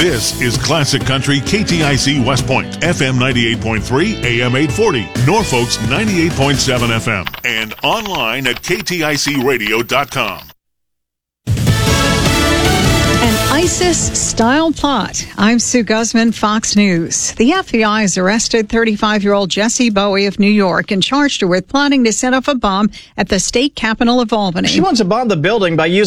This is Classic Country KTIC West Point, FM 98.3, AM 840, Norfolk's 98.7 FM, and online at kticradio.com. An ISIS-style plot. I'm Sue Guzman, Fox News. The FBI has arrested 35-year-old Jessie Bowie of New York and charged her with plotting to set off a bomb at the state capitol of Albany. She wants to bomb the building by using